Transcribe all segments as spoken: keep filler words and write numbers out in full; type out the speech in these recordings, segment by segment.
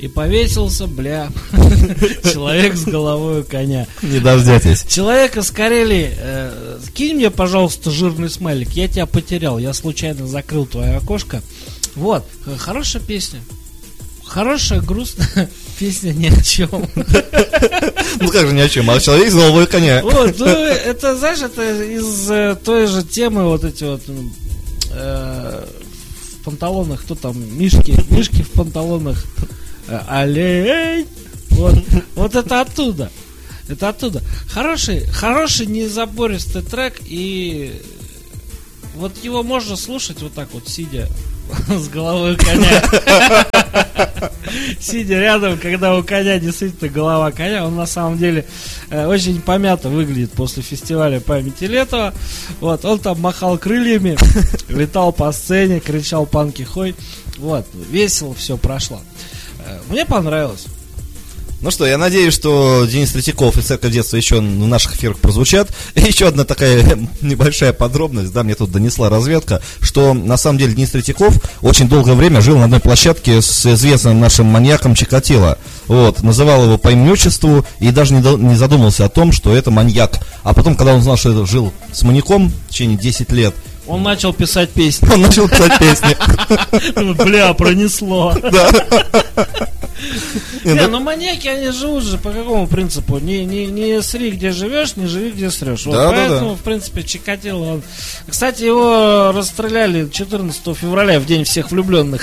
и повесился, бля, человек с головой у коня. Не дождетесь. Человек из Карелии, э, кинь мне, пожалуйста, жирный смайлик. Я тебя потерял, я случайно закрыл твое окошко. Вот, хорошая песня. Хорошая, грустная песня ни о чем. Ну как же ни о чем, а человек с головой коня. Вот, ну, это, знаешь, это из э, той же темы, вот эти вот э, в панталонах, кто там, мишки, мишки в панталонах, э, олень. Вот, вот это оттуда. Это оттуда. Хороший, хороший незабористый трек, и вот его можно слушать вот так вот, сидя с головой коня. Сидя рядом, когда у коня действительно голова коня, он на самом деле э, очень помято выглядит после фестиваля памяти Летова. Вот, он там махал крыльями, летал по сцене, кричал «Панки хой». Вот, весело все прошло. Э, мне понравилось. Ну что, я надеюсь, что Денис Третьяков и «Церковь детства» еще в наших эфирах прозвучат. И еще одна такая небольшая подробность, да, мне тут донесла разведка, что на самом деле Денис Третьяков очень долгое время жил на одной площадке с известным нашим маньяком Чикатило. Вот, называл его по имени-отчеству и даже не, до, не задумался о том, что это маньяк. А потом, когда он узнал, что это жил с маньяком в течение десяти лет, он начал писать песни. Он начал писать песни. Бля, пронесло. Да. Не, ну маньяки, они живут же по какому принципу? Не, не, не сри, где живешь, не живи, где срешь. Вот, да, поэтому, да, да. в принципе, Чикатило. Он... Кстати, его расстреляли четырнадцатого февраля, в день всех влюбленных.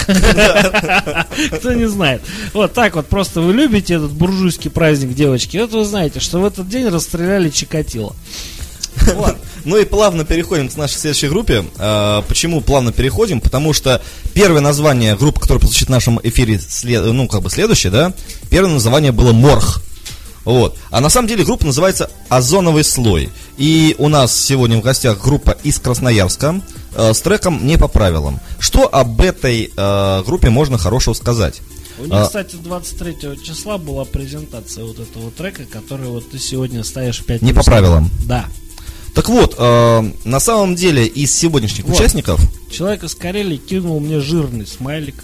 Кто не знает. Вот так вот, просто вы любите этот буржуйский праздник, девочки. Вот вы знаете, что в этот день расстреляли Чикатило. Вот. Ну и плавно переходим к нашей следующей группе. А, почему плавно переходим? Потому что первое название группы, которая прозвучит в нашем эфире, след... ну как бы следующее, да, первое название было «Морг». Вот. А на самом деле группа называется «Озоновый слой». И у нас сегодня в гостях группа из Красноярска э, с треком «Не по правилам». Что об этой э, группе можно хорошего сказать? У них, кстати, двадцать третьего числа была презентация вот этого трека, который вот ты сегодня ставишь пять. Не по правилам. Да. Так вот, э, на самом деле из сегодняшних вот. участников... Человек из Карелии кинул мне жирный смайлик.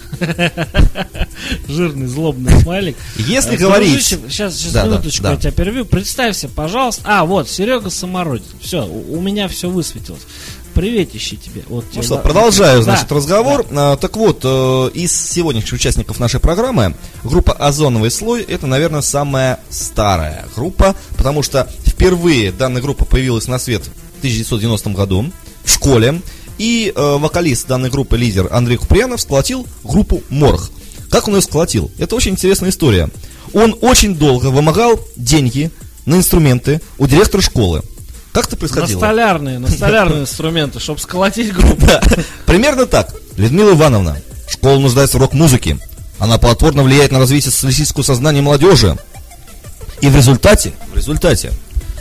Жирный, злобный смайлик. Если говорить... Сейчас, сейчас, минуточку, я тебя перерву. Представься, пожалуйста. А, вот, Серега Самородин. Все, у меня все высветилось. Приветище тебе. Вот ну тебе, что, да, продолжаю, значит, да, разговор. Да. А, так вот, э, из сегодняшних участников нашей программы группа «Озоновый слой» это, наверное, самая старая группа, потому что впервые данная группа появилась на свет в тысяча девятьсот девяностом году в школе, и э, вокалист данной группы, лидер Андрей Куприянов, сколотил группу «Морг». Как он ее сколотил? Это очень интересная история. Он очень долго вымогал деньги на инструменты у директора школы. Как это происходило? На столярные, на столярные инструменты, чтобы сколотить группу. Да, примерно так. Людмила Ивановна, школа нуждается в рок-музыке. Она плодотворно влияет на развитие социалистического сознания молодежи. И в результате, в результате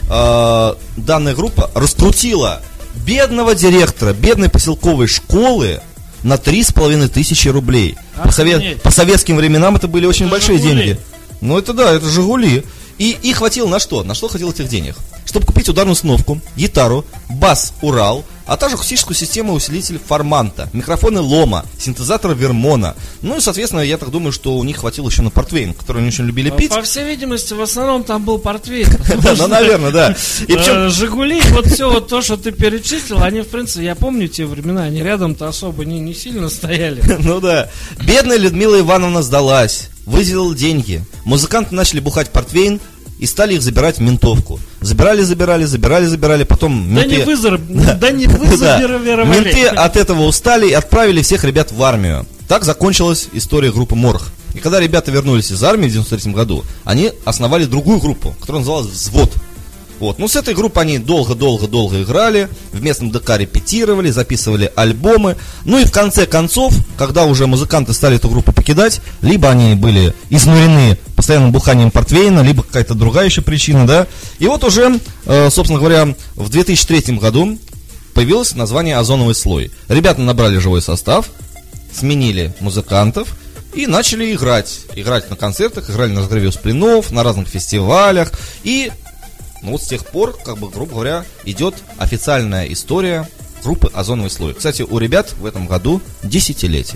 э, данная группа раскрутила бедного директора бедной поселковой школы на три с половиной тысячи рублей. По, совет, по советским временам это были очень это большие «Жигули». деньги. Ну это да, это «Жигули». И, и хватило на что? На что хватило этих денег? Чтобы купить ударную установку, гитару, бас «Урал», а также акустическую систему усилитель «Форманта», микрофоны «Лома», синтезатор «Вермона». Ну и, соответственно, я так думаю, что у них хватило еще на портвейн, который они очень любили пить. По всей видимости, в основном там был портвейн. Да, ну, наверное, да. «Жигули», вот все вот то, что ты перечислил, они, в принципе, я помню те времена, они рядом-то особо не сильно стояли. Ну да. Бедная Людмила Ивановна сдалась, выделила деньги. Музыканты начали бухать портвейн и стали их забирать в ментовку. Забирали, забирали, забирали, забирали, потом менты... Да не вызор... да. Да не вызор... Менты от этого устали и отправили всех ребят в армию. Так закончилась история группы «Морг». И когда ребята вернулись из армии в девяносто третьем году, они основали другую группу, которая называлась «Взвод». Вот. Ну, с этой группой они долго-долго-долго играли, в местном ДК репетировали, записывали альбомы. Ну и в конце концов, когда уже музыканты стали эту группу покидать, либо они были изнурены постоянным буханием портвейна, либо какая-то другая еще причина, да. И вот уже, э, собственно говоря, в две тысячи третьем году появилось название «Озоновый слой». Ребята набрали живой состав, сменили музыкантов и начали играть. Играть на концертах, играли на разогреве у Сплинов, на разных фестивалях. И ну вот с тех пор, как бы, грубо говоря, идет официальная история группы «Озоновый слой». Кстати, у ребят в этом году десятилетие.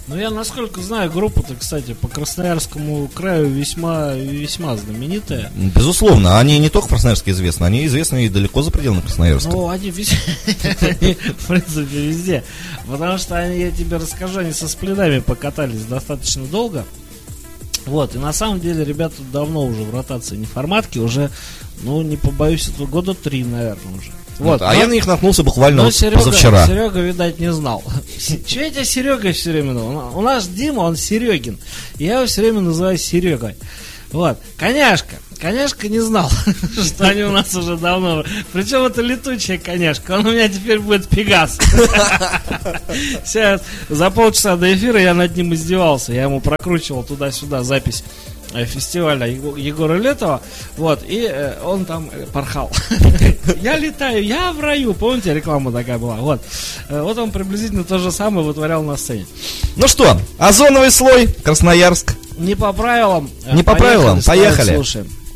Ну, я насколько знаю, группа-то, кстати, по Красноярскому краю весьма, весьма знаменитая. Безусловно, они не только в Красноярске известны, они известны и далеко за пределами Красноярска. Ну, они везде, они, в принципе, везде. Потому что они, я тебе расскажу, они со сплинами покатались достаточно долго. Вот, и на самом деле ребята давно уже в ротации неформатки, уже, ну, не побоюсь этого, года три, наверное, уже. Вот, вот, а но, я на них наткнулся буквально вот Серега, позавчера. Серега, видать, не знал. Чего я тебя Серегой все время называю? У нас Дима, он Серегин. Я его все время называю Серегой. Вот, коняшка. Коняшка не знал, что они у нас уже давно. Причем это летучая коняшка. Он у меня теперь будет Пегас. Сейчас за полчаса до эфира я над ним издевался. Я ему прокручивал туда-сюда запись фестиваля Егора Летова, вот, и э, он там порхал. Я летаю, я в раю. Помните, реклама такая была? Вот. Э, вот он приблизительно то же самое вытворял на сцене. Ну что, озоновый слой, Красноярск. Не по правилам. Не по правилам, поехали. Слушаем.